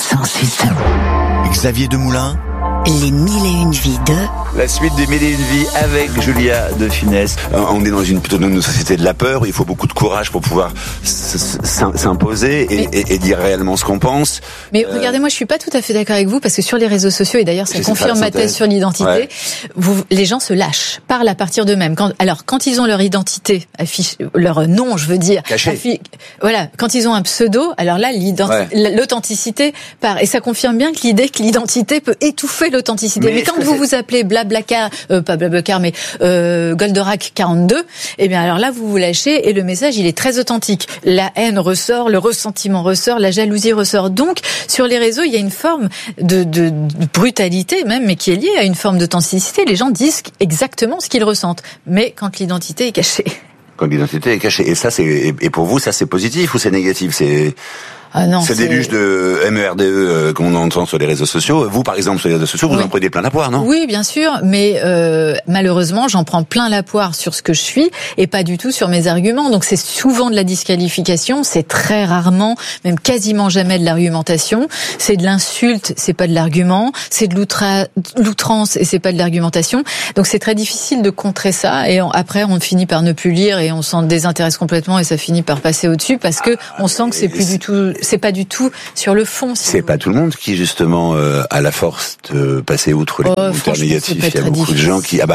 106. Xavier Demoulin. Les 1001 vies de... La suite des 1001 vies avec Julia de Funès. On est plutôt dans une société de la peur. Il faut beaucoup de courage pour pouvoir s'imposer et dire réellement ce qu'on pense. Mais regardez, moi je suis pas tout à fait d'accord avec vous parce que sur les réseaux sociaux, et d'ailleurs ça confirme ma thèse sur l'identité, les gens se lâchent, parlent à partir d'eux-mêmes. Quand ils ont leur identité affichée, leur nom, je veux dire, voilà, quand ils ont un pseudo, alors là l'authenticité part. Et ça confirme bien que l'idée que l'identité peut étouffer l'authenticité. Mais quand vous vous appelez Blablacar, pas Blablacar, mais Goldorak 42, eh bien alors là vous vous lâchez et le message il est très authentique. La haine ressort, le ressentiment ressort, la jalousie ressort. Donc sur les réseaux il y a une forme de brutalité même, mais qui est liée à une forme d'authenticité. Les gens disent exactement ce qu'ils ressentent, mais quand l'identité est cachée. Quand l'identité est cachée. Et ça et pour vous ça c'est positif ou c'est négatif? C'est déluge de MERDE qu'on entend sur les réseaux sociaux. Vous, par exemple, sur les réseaux sociaux, vous en prenez plein la poire, non? Oui, bien sûr, mais malheureusement, j'en prends plein la poire sur ce que je suis et pas du tout sur mes arguments. Donc c'est souvent de la disqualification, c'est très rarement, même quasiment jamais de l'argumentation. C'est de l'insulte, c'est pas de l'argument. C'est de l'outrance et c'est pas de l'argumentation. Donc c'est très difficile de contrer ça. Et après, on finit par ne plus lire et on s'en désintéresse complètement et ça finit par passer au-dessus parce que on sent que c'est pas du tout sur le fond. C'est pas tout le monde qui justement a la force de passer outre les commentaires négatifs. Il y a beaucoup de gens qui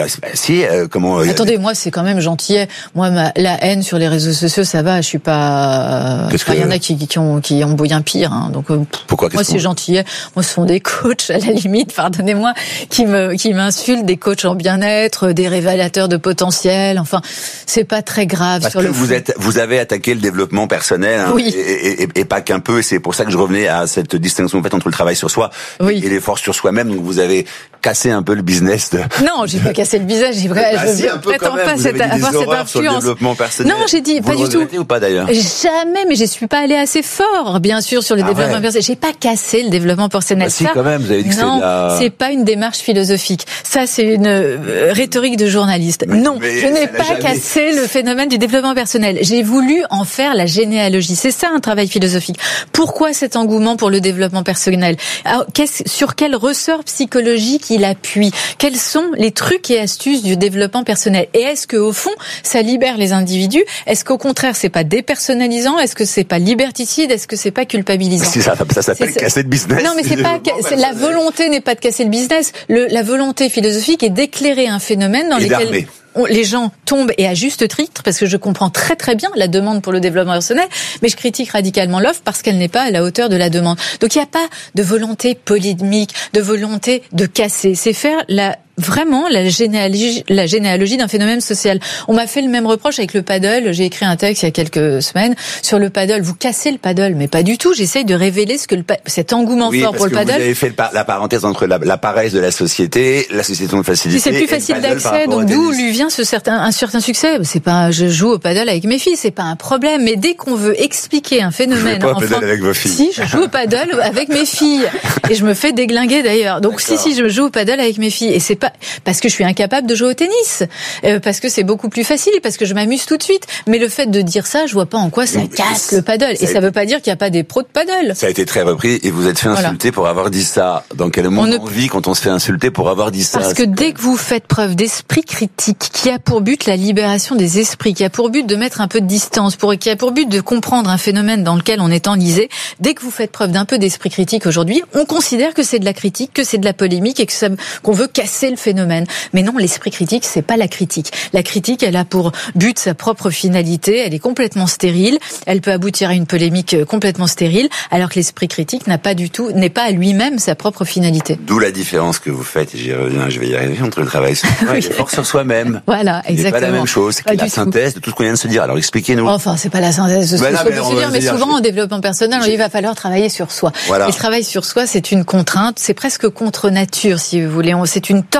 Attendez, moi c'est quand même gentillet. Moi la haine sur les réseaux sociaux ça va. Je suis pas. Il y en a qui ont bien pire. Hein, donc pourquoi? Moi c'est gentillet. Moi ce sont des coachs à la limite. Pardonnez-moi qui m'insultent, des coachs en bien-être, des révélateurs de potentiel. Enfin c'est pas très grave. Parce que vous avez attaqué le développement personnel. Hein, oui. Et pas qu'un peu, c'est pour ça que je revenais à cette distinction en fait entre le travail sur soi et l'effort sur soi-même. Donc vous avez cassé un peu le business Non, j'ai pas cassé le business, je prétends pas avoir cette influence. Sur le développement personnel. Non, j'ai dit vous pas du tout. Vous le ou pas d'ailleurs? Jamais, mais je suis pas allée assez fort, bien sûr, sur le développement personnel. J'ai pas cassé le développement personnel. Si, quand même, vous avez dit que c'est pas une démarche philosophique. Ça, c'est une rhétorique de journaliste. Je n'ai pas cassé le phénomène du développement personnel. J'ai voulu en faire la généalogie. C'est ça un travail philosophique. Pourquoi cet engouement pour le développement personnel? Alors, sur quel ressort psychologique il appuie? Quels sont les trucs et astuces du développement personnel? Et est-ce que au fond, ça libère les individus? Est-ce qu'au contraire, c'est pas dépersonnalisant? Est-ce que c'est pas liberticide? Est-ce que c'est pas culpabilisant? Ça s'appelle casser le business. Non, mais la volonté n'est pas de casser le business. La volonté philosophique est d'éclairer un phénomène dans lequel les gens tombent, et à juste titre, parce que je comprends très très bien la demande pour le développement personnel, mais je critique radicalement l'offre parce qu'elle n'est pas à la hauteur de la demande. Donc il n'y a pas de volonté polémique, de volonté de casser. C'est faire vraiment la généalogie d'un phénomène social. On m'a fait le même reproche avec le paddle. J'ai écrit un texte il y a quelques semaines sur le paddle. Vous cassez le paddle, mais pas du tout. J'essaye de révéler cet engouement fort pour le paddle. Vous avez fait la parenthèse entre la paresse de la société de facilité. C'est plus facile d'accès, donc d'où lui vient un certain succès. C'est pas, je joue au paddle avec mes filles, c'est pas un problème. Mais dès qu'on veut expliquer un phénomène, vous jouez pas au paddle avec vos filles. Si, je joue au paddle avec mes filles et je me fais déglinguer d'ailleurs. Donc si, je joue au paddle avec mes filles et c'est pas parce que je suis incapable de jouer au tennis, parce que c'est beaucoup plus facile, parce que je m'amuse tout de suite. Mais le fait de dire ça, je vois pas en quoi ça casse le paddle. Et ça veut pas dire qu'il y a pas des pros de paddle. Ça a été très repris et vous êtes fait insulter pour avoir dit ça. Dans quel monde on vit quand on se fait insulter pour avoir dit ça? Parce que dès que vous faites preuve d'esprit critique, qui a pour but la libération des esprits, qui a pour but de mettre un peu de distance, qui a pour but de comprendre un phénomène dans lequel on est enlisé, dès que vous faites preuve d'un peu d'esprit critique aujourd'hui, on considère que c'est de la critique, que c'est de la polémique et qu'on veut casser le phénomène. Mais non, l'esprit critique, c'est pas la critique. La critique, elle a pour but sa propre finalité, elle est complètement stérile, elle peut aboutir à une polémique complètement stérile, alors que l'esprit critique n'est pas à lui-même sa propre finalité. D'où la différence que vous faites, et j'y reviens, je vais y arriver, entre le travail sur soi et l'effort sur soi-même. Voilà, exactement. C'est pas la même chose, c'est la synthèse de tout ce qu'on vient de se dire. Alors expliquez-nous. Enfin, c'est pas la synthèse de ce qu'on vient de se dire, mais souvent en développement personnel, il va falloir travailler sur soi. Voilà. Et le travail sur soi, c'est une contrainte, c'est presque contre nature, si vous voulez. C'est une torture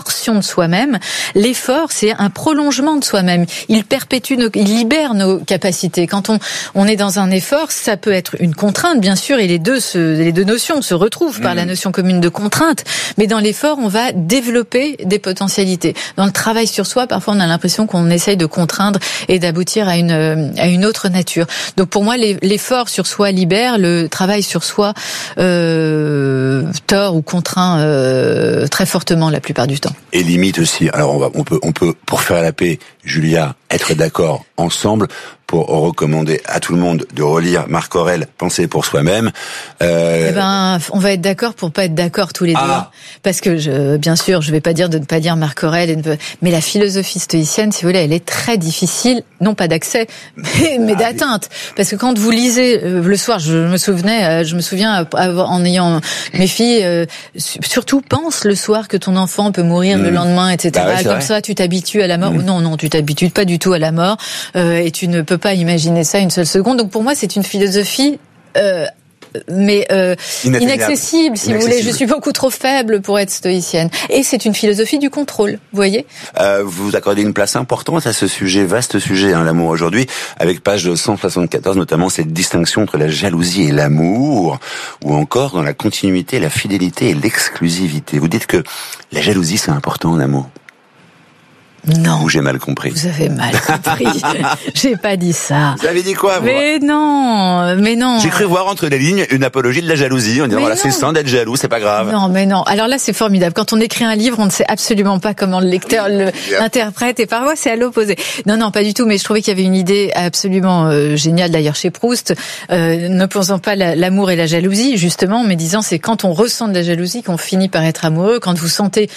torsion de soi-même. L'effort, c'est un prolongement de soi-même. Il il libère nos capacités. Quand on est dans un effort, ça peut être une contrainte, bien sûr, et les deux notions se retrouvent par la notion commune de contrainte. Mais dans l'effort, on va développer des potentialités. Dans le travail sur soi, parfois, on a l'impression qu'on essaye de contraindre et d'aboutir à une autre nature. Donc, pour moi, l'effort sur soi libère, le travail sur soi tord ou contraint très fortement la plupart du temps. Et limite aussi. Alors, on peut, pour faire la paix, Julia, être d'accord ensemble pour recommander à tout le monde de relire Marc Aurèle, Penser pour soi-même. On va être d'accord pour pas être d'accord tous les deux. Parce que bien sûr, je vais pas dire de ne pas lire Marc Aurèle, mais la philosophie stoïcienne, si vous voulez, elle est très difficile, non pas d'accès, mais d'atteinte. Parce que quand vous lisez le soir, je me souviens en ayant mes filles, surtout pense le soir que ton enfant peut mourir le lendemain, etc. Comme ça, tu t'habitues à la mort. Non, tu t'habitues pas du tout à la mort, et tu ne peux pas imaginer ça une seule seconde. Donc pour moi, c'est une philosophie inaccessible, si vous voulez. Je suis beaucoup trop faible pour être stoïcienne. Et c'est une philosophie du contrôle, vous voyez. Vous accordez une place importante à ce sujet, vaste sujet, l'amour aujourd'hui, avec page 174, notamment cette distinction entre la jalousie et l'amour, ou encore dans la continuité, la fidélité et l'exclusivité. Vous dites que la jalousie, c'est important en amour. Non. Ou j'ai mal compris. Vous avez mal compris. J'ai pas dit ça. Vous avez dit quoi, vous? Mais non. J'ai cru voir entre les lignes une apologie de la jalousie. On dit, voilà, c'est sain d'être jaloux, c'est pas grave. Non, mais non. Alors là, c'est formidable. Quand on écrit un livre, on ne sait absolument pas comment le lecteur l'interprète, et parfois c'est à l'opposé. Non, pas du tout. Mais je trouvais qu'il y avait une idée absolument géniale, d'ailleurs, chez Proust, n'opposant pas l'amour et la jalousie, justement, mais disant, c'est quand on ressent de la jalousie qu'on finit par être amoureux. Quand vous sentez